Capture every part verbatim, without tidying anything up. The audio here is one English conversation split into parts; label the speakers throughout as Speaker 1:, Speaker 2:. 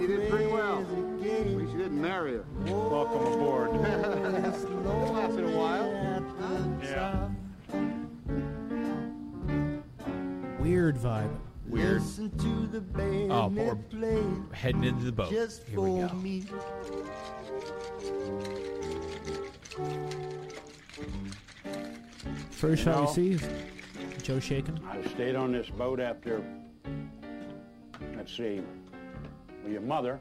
Speaker 1: You did pretty well. At least you didn't marry her.
Speaker 2: Welcome aboard.
Speaker 1: It lasted a while.
Speaker 2: Yeah.
Speaker 3: Weird vibe.
Speaker 4: Weird. Oh, we're heading into the boat. Here we go.
Speaker 3: First shot
Speaker 2: No.
Speaker 3: we see is Joe shaking.
Speaker 2: I stayed on this boat after, let's see, your mother,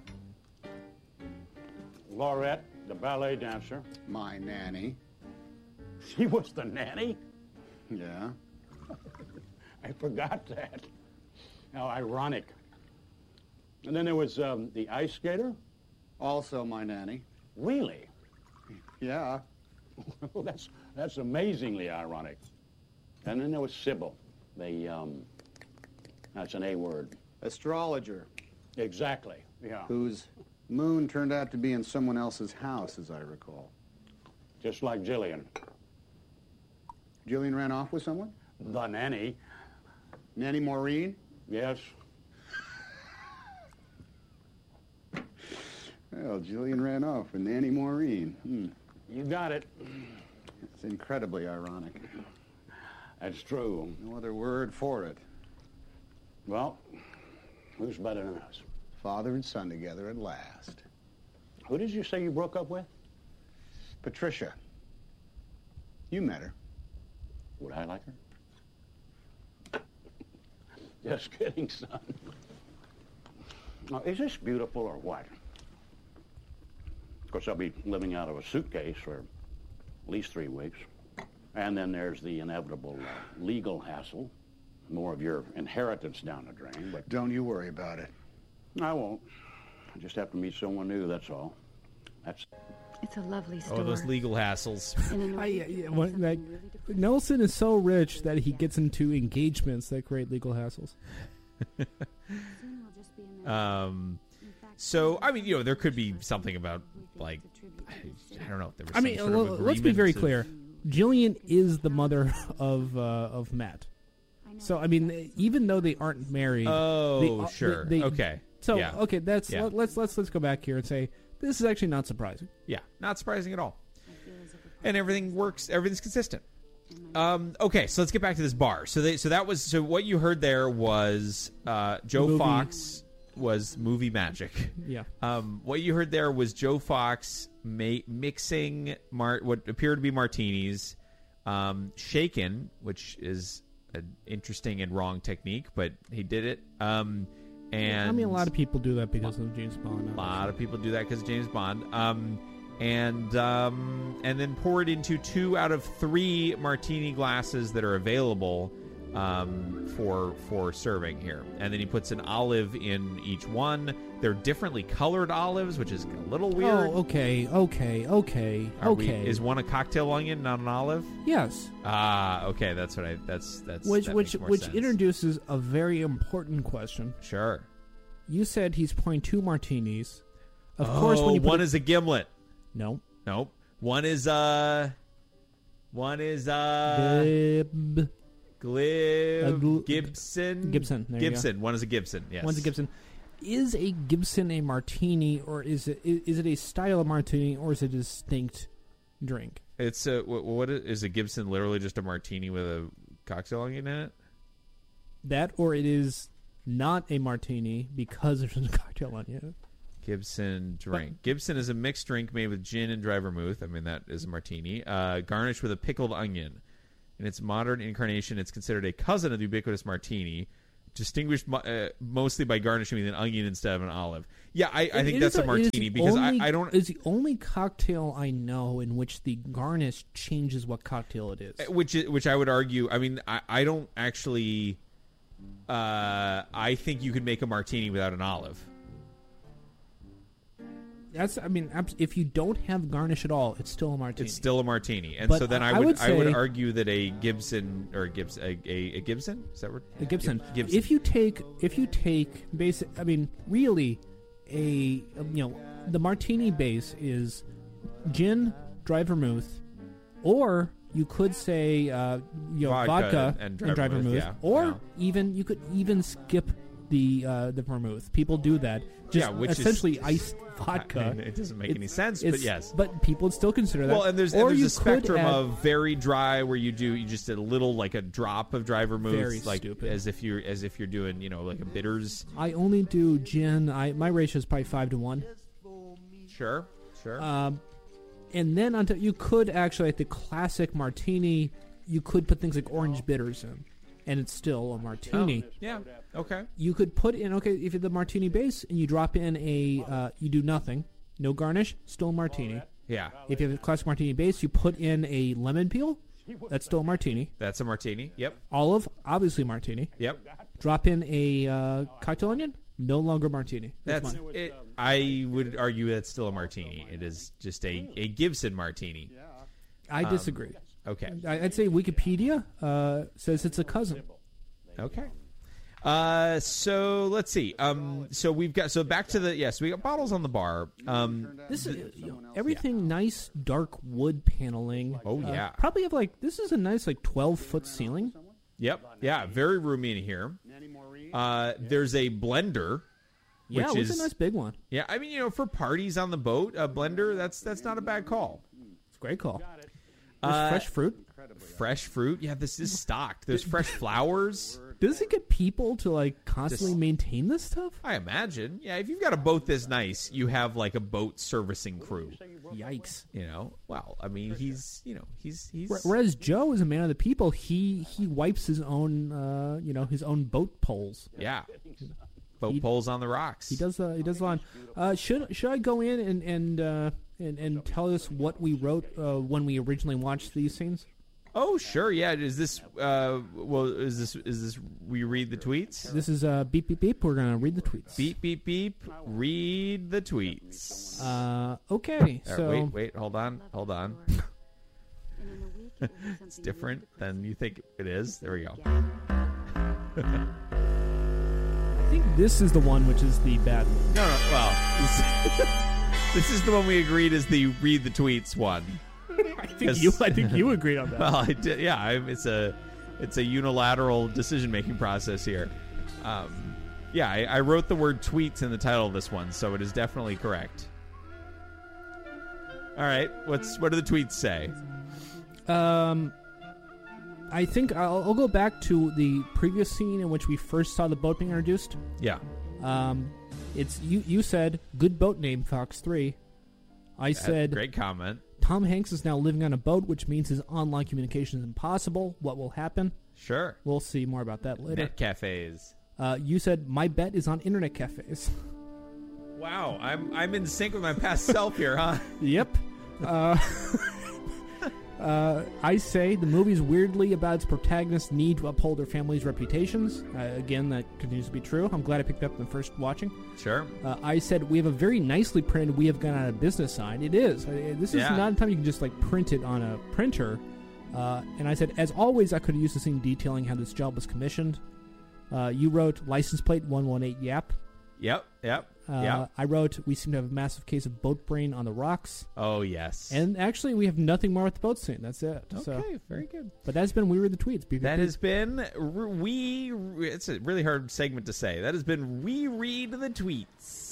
Speaker 2: Laurette, the ballet dancer.
Speaker 1: My nanny.
Speaker 2: She was the nanny?
Speaker 1: Yeah.
Speaker 2: I forgot that. How ironic. And then there was um, the ice skater.
Speaker 1: Also my nanny.
Speaker 2: Really?
Speaker 1: Yeah.
Speaker 2: Well, that's that's amazingly ironic. And then there was Sybil. The um, that's an A word.
Speaker 1: Astrologer.
Speaker 2: Exactly. Yeah.
Speaker 1: Whose moon turned out to be in someone else's house, as I recall.
Speaker 2: Just like Jillian.
Speaker 1: Jillian ran off with someone?
Speaker 2: The nanny.
Speaker 1: Nanny Maureen?
Speaker 2: Yes.
Speaker 1: Well, Jillian ran off with Nanny Maureen. Hmm.
Speaker 2: You got it.
Speaker 1: It's incredibly ironic.
Speaker 2: That's true.
Speaker 1: No other word for it.
Speaker 2: Well, who's better than us?
Speaker 1: Father and son together at last.
Speaker 2: Who did you say you broke up with?
Speaker 1: Patricia. You met her.
Speaker 2: Would I like her? Just kidding, son. Now, is this beautiful or what? Of course, I'll be living out of a suitcase for at least three weeks. And then there's the inevitable uh, legal hassle. More of your inheritance down the drain, but...
Speaker 1: Don't you worry about it.
Speaker 2: I won't. I just have to meet someone new, that's all. That's...
Speaker 5: It's a lovely story.
Speaker 4: Oh, those legal hassles.
Speaker 3: I, yeah, what, like, Nelson is so rich that he gets into engagements that create legal hassles.
Speaker 4: um, so I mean, you know, there could be something about like I, I don't know. If there was
Speaker 3: I mean,
Speaker 4: some sort of
Speaker 3: let's be very
Speaker 4: agreement
Speaker 3: clear. Jillian is the mother of uh, of Matt. So I mean, even though they aren't married,
Speaker 4: Oh,
Speaker 3: they, uh,
Speaker 4: sure.
Speaker 3: they- they-
Speaker 4: Okay.
Speaker 3: So
Speaker 4: Yeah.
Speaker 3: okay, that's
Speaker 4: Yeah.
Speaker 3: let, let's let's let's go back here and say this is actually not surprising.
Speaker 4: Yeah, not surprising at all. And everything works. Everything's consistent. Um, okay, so let's get back to this bar. So they, so that was so what you heard there was uh, Joe
Speaker 3: Movie.
Speaker 4: Fox was movie magic.
Speaker 3: Yeah.
Speaker 4: Um, what you heard there was Joe Fox ma- mixing mar- what appeared to be martinis, um, shaken, which is an interesting and wrong technique, but he did it. Um, and
Speaker 3: I mean, a lot of people do that because of James Bond.
Speaker 4: a lot of people do that because of James Bond. Um, and um, and then pour it into two out of three martini glasses that are available um, for for serving here. And then he puts an olive in each one. They're differently colored olives, which is a little weird.
Speaker 3: Oh, okay, okay, okay,
Speaker 4: Are we-
Speaker 3: okay.
Speaker 4: is one a cocktail onion, not an olive?
Speaker 3: Yes.
Speaker 4: Ah, okay. That's what I. That's that's
Speaker 3: Which
Speaker 4: that
Speaker 3: which
Speaker 4: makes more
Speaker 3: which
Speaker 4: sense.
Speaker 3: introduces a very important question.
Speaker 4: Sure.
Speaker 3: You said he's pouring two martinis. Of
Speaker 4: oh,
Speaker 3: course, when you put
Speaker 4: one
Speaker 3: it-
Speaker 4: is a gimlet.
Speaker 3: no.
Speaker 4: Nope. One is uh one is uh
Speaker 3: Gib-
Speaker 4: Glib
Speaker 3: Uh, gl-
Speaker 4: Gibson
Speaker 3: Gibson, there you go.
Speaker 4: Gibson. One is a Gibson. Yes.
Speaker 3: One's a Gibson. Is a Gibson a martini, or is it is it a style of martini, or is it a distinct drink?
Speaker 4: It's a what, what is, is a Gibson? Literally just a martini with a cocktail onion in it.
Speaker 3: That, or it is not a martini because there's a cocktail onion in it.
Speaker 4: Gibson drink. Gibson is a mixed drink made with gin and dry vermouth. I mean, that is a martini. Uh, garnished with a pickled onion. In its modern incarnation, it's considered a cousin of the ubiquitous martini, distinguished mo- uh, mostly by garnishing with an onion instead of an olive. Yeah, I, I
Speaker 3: It-
Speaker 4: think
Speaker 3: it
Speaker 4: that's
Speaker 3: is
Speaker 4: a,
Speaker 3: it is
Speaker 4: martini
Speaker 3: the
Speaker 4: because
Speaker 3: only-
Speaker 4: I, I don't.
Speaker 3: It's the only cocktail I know in which the garnish changes what cocktail it is.
Speaker 4: Which is, which I would argue. I mean, I, I don't actually. Uh, I think you could make a martini without an olive.
Speaker 3: That's, I mean, abs- if you don't have garnish at all, it's still a martini.
Speaker 4: It's still a martini, and
Speaker 3: But
Speaker 4: so then I
Speaker 3: I
Speaker 4: would
Speaker 3: would
Speaker 4: I would
Speaker 3: say-
Speaker 4: argue that a Gibson or a Gibson a, a, a Gibson is that what
Speaker 3: a Gibson.
Speaker 4: Gib- Gibson.
Speaker 3: If you take, if you take basic, I mean, really, a um, you know, the martini base is gin, dry vermouth, or you could say, uh, you know,
Speaker 4: Vodka
Speaker 3: vodka,
Speaker 4: and- and
Speaker 3: and
Speaker 4: dry
Speaker 3: dry
Speaker 4: vermouth,
Speaker 3: vermouth,
Speaker 4: yeah,
Speaker 3: or
Speaker 4: yeah.
Speaker 3: even you could even skip the uh, the vermouth. People do that. Just
Speaker 4: Yeah, which is-
Speaker 3: essentially iced vodka.
Speaker 4: I mean, it doesn't make
Speaker 3: It-
Speaker 4: any sense, but
Speaker 3: it's-
Speaker 4: yes.
Speaker 3: But people would still consider that.
Speaker 4: Well, and there's,
Speaker 3: or
Speaker 4: and
Speaker 3: you
Speaker 4: there's a
Speaker 3: could
Speaker 4: spectrum
Speaker 3: add-
Speaker 4: of very dry where you do you just a little like a drop of dry vermouth,
Speaker 3: Very
Speaker 4: like
Speaker 3: stupid.
Speaker 4: as if you're as if you're doing you know like a bitters.
Speaker 3: I only do gin. I my ratio is probably five to one.
Speaker 4: Sure, sure.
Speaker 3: Um, and then onto you could actually like the classic martini. You could put things like orange bitters in, and it's still a martini.
Speaker 4: Oh, yeah. Okay.
Speaker 3: You could put in okay if you're the martini base and you drop in a uh, you do nothing, no garnish, still a martini.
Speaker 4: Yeah.
Speaker 3: If you have a classic martini base, you put in a lemon peel, that's still a martini.
Speaker 4: That's a martini. Yep.
Speaker 3: Olive, obviously martini.
Speaker 4: Yep.
Speaker 3: Drop in a uh, cocktail onion, no longer martini.
Speaker 4: That's
Speaker 3: mine.
Speaker 4: it. I would argue that's still a martini. It is just a, a Gibson martini.
Speaker 3: I disagree.
Speaker 4: Okay.
Speaker 3: I- I'd say Wikipedia uh, says it's a cousin.
Speaker 4: Okay. Uh, so let's see. Um, so we've got so back to the yes, we got bottles on the bar. Um,
Speaker 3: This is you know, everything nice, dark wood paneling.
Speaker 4: Oh,
Speaker 3: Uh,
Speaker 4: yeah.
Speaker 3: probably have like this is a nice like twelve foot ceiling.
Speaker 4: yep. Yeah. Very roomy in here. Uh, there's a blender.
Speaker 3: Yeah,
Speaker 4: Which
Speaker 3: it was
Speaker 4: is-
Speaker 3: a nice big one.
Speaker 4: Yeah. I mean, you know, for parties on the boat, a blender that's that's not a bad call.
Speaker 3: It's a great call. There's
Speaker 4: Uh,
Speaker 3: fresh fruit.
Speaker 4: Fresh fruit. Yeah, this is stocked. There's fresh flowers.
Speaker 3: Does it get people to like constantly
Speaker 4: Just-
Speaker 3: maintain this stuff?
Speaker 4: I imagine. Yeah, if you've got a boat this nice, you have like a boat servicing crew.
Speaker 3: Yikes.
Speaker 4: You know, well, I mean, he's you know he's he's
Speaker 3: Wh- Whereas Joe is a man of the people. He he wipes his own uh, you know his own boat poles.
Speaker 4: yeah, boat
Speaker 3: He-
Speaker 4: poles on the rocks.
Speaker 3: He does uh, he does a lot. Uh, should should I go in and and uh, and, and tell us what we wrote uh, when we originally watched these scenes?
Speaker 4: Oh, sure. Yeah. Is this? Uh, well, is this? Is this? We read the tweets.
Speaker 3: This is uh, beep beep beep. We're gonna read the tweets.
Speaker 4: Beep beep beep. Read the tweets.
Speaker 3: Uh, okay,
Speaker 4: All right,
Speaker 3: so
Speaker 4: wait, wait. Hold on. Hold on. It's different than you think it is. There we go.
Speaker 3: I think this is the one which is the bad one.
Speaker 4: No, no. Well, this, this is the one we agreed is the read the tweets one.
Speaker 3: I think you I think you agreed on that.
Speaker 4: Well, I did, yeah, I, it's a it's a unilateral decision making process here. Um, yeah, I, I wrote the word tweets in the title of this one, so it is definitely correct. All right, what's what do the tweets say?
Speaker 3: Um, I think I'll, I'll go back to the previous scene in which we first saw the boat being introduced.
Speaker 4: Yeah,
Speaker 3: Um, it's you. You said good boat name Fox three. I said
Speaker 4: great comment.
Speaker 3: Tom Hanks is now living on a boat, which means his online communication is impossible. What will happen?
Speaker 4: Sure.
Speaker 3: We'll see more about that later.
Speaker 4: Net cafes.
Speaker 3: Uh, you said my bet is on internet cafes.
Speaker 4: Wow, I'm I'm in sync with my past self here, huh?
Speaker 3: Yep. Uh, uh, I say the movie's weirdly about its protagonist's need to uphold their family's reputations. Uh, again, that continues to be true. I'm glad I picked up the first watching.
Speaker 4: Sure.
Speaker 3: Uh, I said we have a very nicely printed "We have gone out of business" sign. It is. Uh, This is
Speaker 4: Yeah.
Speaker 3: not a time you can just like print it on a printer. Uh, and I said, as always, I could have used the scene detailing how this job was commissioned. Uh, you wrote license plate one one eight Yap.
Speaker 4: Yep. Yep.
Speaker 3: Uh,
Speaker 4: yep.
Speaker 3: I wrote we seem to have a massive case of boat brain on the rocks.
Speaker 4: Oh yes.
Speaker 3: And actually, we have nothing more with the boat scene. That's it.
Speaker 4: okay,
Speaker 3: So,
Speaker 4: very good.
Speaker 3: but that's been we read the tweets. Beep, beep,
Speaker 4: That
Speaker 3: beep.
Speaker 4: has been r- we. It's a really hard segment to say. That has been we read the tweets.